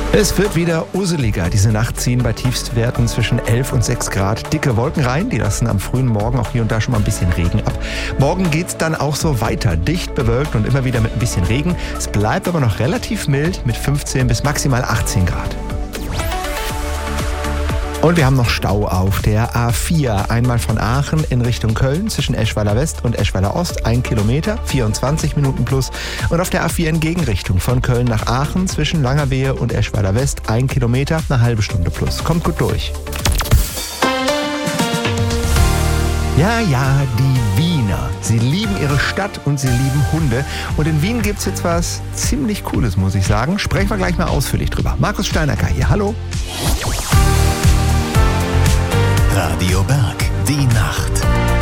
Es wird wieder usseliger. Diese Nacht ziehen bei Tiefstwerten zwischen 11 und 6 Grad dicke Wolken rein. Die lassen am frühen Morgen auch hier und da schon mal ein bisschen Regen ab. Morgen geht's dann auch so weiter. Dicht bewölkt und immer wieder mit ein bisschen Regen. Es bleibt aber noch relativ mild mit 15 bis maximal 18 Grad. Und wir haben noch Stau auf der A4. Einmal von Aachen in Richtung Köln zwischen Eschweiler West und Eschweiler Ost 1 Kilometer, 24 Minuten plus. Und auf der A4 in Gegenrichtung von Köln nach Aachen zwischen Langerwehe und Eschweiler West 1 Kilometer, eine halbe Stunde plus. Kommt gut durch. Ja, die Wiener. Sie lieben ihre Stadt und sie lieben Hunde. Und in Wien gibt's jetzt was ziemlich Cooles, muss ich sagen. Sprechen wir gleich mal ausführlich drüber. Markus Steinacker hier, hallo. Radio Berg, die Nacht.